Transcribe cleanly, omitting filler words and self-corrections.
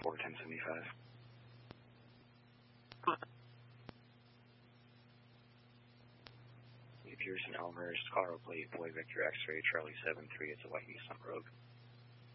1075. Pearson Elmhurst, auto plate, Boy Victor X-ray, Charlie 73, it's a white Nissan Rogue.